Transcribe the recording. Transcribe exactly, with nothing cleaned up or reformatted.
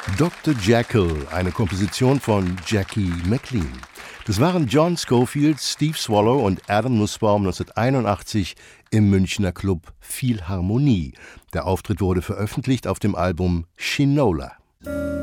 Doktor Jekyll, eine Komposition von Jackie McLean. Das waren John Scofield, Steve Swallow und Adam Nussbaum neunzehnhunderteinundachtzig im Münchner Club Philharmonie. Der Auftritt wurde veröffentlicht auf dem Album Shinola.